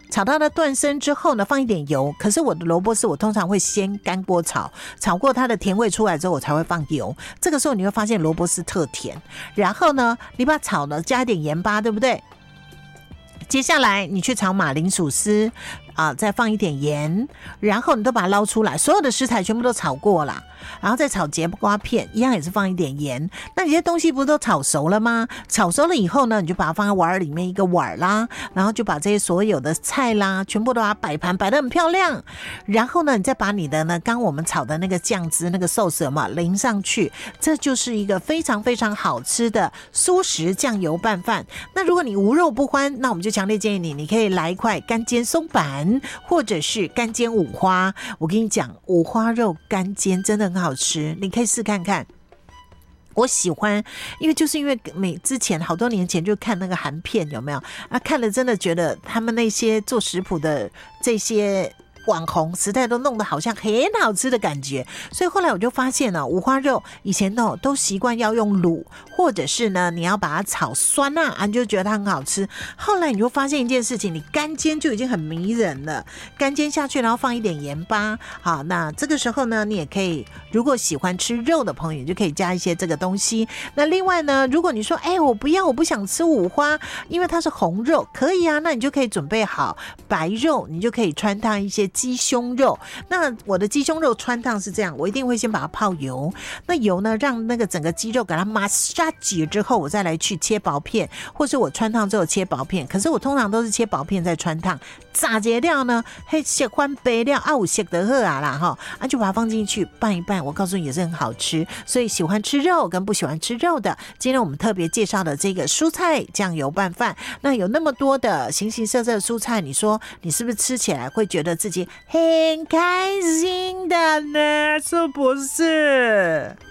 炒到它断生之后呢，放一点油。可是我的萝卜丝我通常会先干锅炒，炒过它的甜味出来之后，我才会放油。这个时候你会发现萝卜丝特甜。然后呢，你把它炒了，加一点盐巴，对不对？接下来你去炒马铃薯丝再放一点盐，然后你都把它捞出来，所有的食材全部都炒过了，然后再炒节瓜片，一样也是放一点盐。那你这些东西不是都炒熟了吗？炒熟了以后呢，你就把它放在碗里面一个碗啦，然后就把这些所有的菜啦，全部都把它摆盘摆得很漂亮。然后呢，你再把你的呢刚我们炒的那个酱汁那个寿司嘛淋上去，这就是一个非常非常好吃的蔬食酱油拌饭。那如果你无肉不欢，那我们就强烈建议你可以来一块干煎松板，或者是干煎五花。我跟你讲，五花肉干煎真的很好吃，你可以试看看。我喜欢，因为之前好多年前就看那个韩片，有没有看了真的觉得他们那些做食谱的这些网红实在都弄得好像很好吃的感觉，所以后来我就发现五花肉以前都习惯要用卤，或者是呢你要把它炒酸你就觉得它很好吃。后来你就发现一件事情，你干煎就已经很迷人了，干煎下去然后放一点盐巴。好，那这个时候呢，你也可以，如果喜欢吃肉的朋友，你就可以加一些这个东西。那另外呢，如果你说我不想吃五花，因为它是红肉，可以啊，那你就可以准备好白肉，你就可以穿烫一些鸡胸肉。那我的鸡胸肉穿烫是这样，我一定会先把它泡油，那油呢让那个整个鸡肉给它 massage 之后，我再来去切薄片，或是我穿烫之后切薄片。可是我通常都是切薄片再穿烫。炸节料呢，喜欢白料有色的喝啦就把它放进去拌一拌，我告诉你也是很好吃。所以喜欢吃肉跟不喜欢吃肉的，今天我们特别介绍的这个蔬菜酱油拌饭，那有那么多的形形色色的蔬菜，你说你是不是吃起来会觉得自己很开心的呢？是不是？